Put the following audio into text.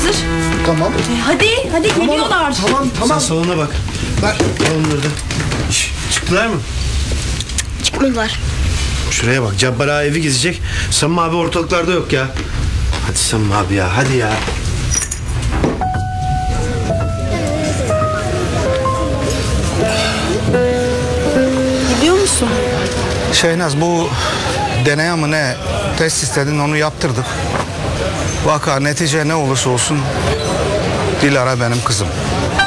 hazır. Tamam. Hadi geliyorlar. Tamam. Sen salona bak. Ver onları da. Çıktılar mı? Çıkmadılar. Şuraya bak. Cabbar ağa evi gezecek. Samim abi ortalıklarda yok ya. Hadi Samim abi ya. Hadi ya. Gidiyor musun? Şeynaz, bu deneye mi ne test istedin, onu yaptırdık. Vaka netice ne olursa olsun Dilara benim kızım.